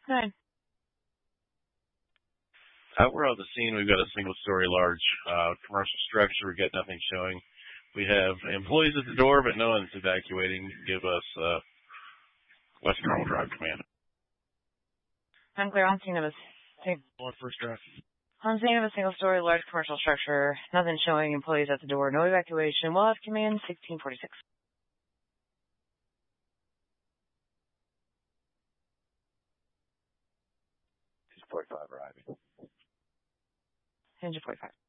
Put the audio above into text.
9. We're on the scene. We've got a single-story large commercial structure. We've got nothing showing. We have employees at the door, but no one's evacuating. Give us West Carmel Drive command. I'm clear on scene of a first draft. On scene of a single-story large commercial structure. Nothing showing. Employees at the door. No evacuation. We'll have command 1646. 45 arriving. Engine 45.